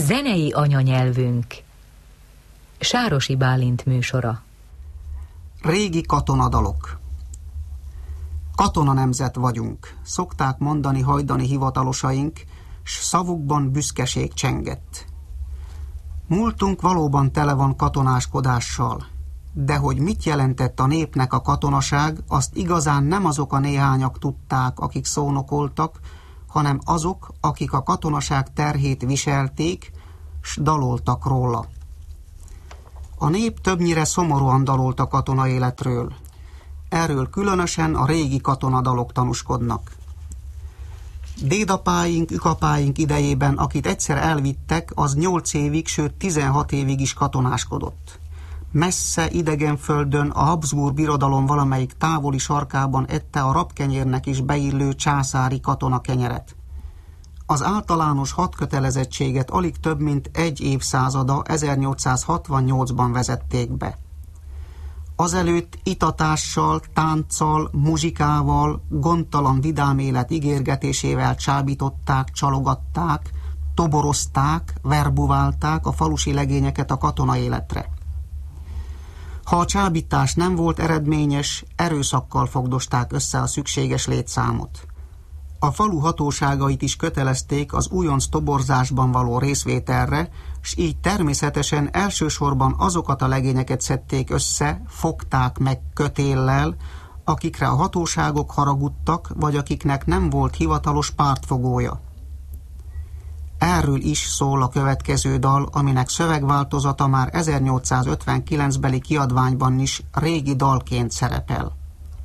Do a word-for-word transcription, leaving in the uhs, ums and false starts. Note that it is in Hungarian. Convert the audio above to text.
Zenei anyanyelvünk. Sárosi Bálint műsora. Régi katonadalok. Katona nemzet vagyunk, szokták mondani hajdani hivatalosaink, s szavukban büszkeség csengett. Múltunk valóban tele van katonáskodással, de hogy mit jelentett a népnek a katonaság, azt igazán nem azok a néhányak tudták, akik szónokoltak, hanem azok, akik a katonaság terhét viselték, s daloltak róla. A nép többnyire szomorúan dalolt a katona életről. Erről különösen a régi katonadalok tanúskodnak. Dédapáink, ükapáink idejében, akit egyszer elvittek, az nyolc évig, sőt tizenhat évig is katonáskodott. Messze idegen földön a Habsburg birodalom valamelyik távoli sarkában ette a rabkenyérnek is beillő császári katonakenyeret. Az általános hadkötelezettséget alig több mint egy évszázada, ezernyolcszázhatvannyolcban vezették be. Azelőtt itatással, tánccal, muzsikával, gondtalan vidám élet ígérgetésével csábították, csalogatták, toborozták, verbuválták a falusi legényeket a katona életre. Ha a csábítás nem volt eredményes, erőszakkal fogdosták össze a szükséges létszámot. A falu hatóságait is kötelezték az újonc toborzásban való részvételre, s így természetesen elsősorban azokat a legényeket szedték össze, fogták meg kötéllel, akikre a hatóságok haragudtak, vagy akiknek nem volt hivatalos pártfogója. Erről is szól a következő dal, aminek szövegváltozata már ezernyolcszázötvenkilencbeli kiadványban is régi dalként szerepel.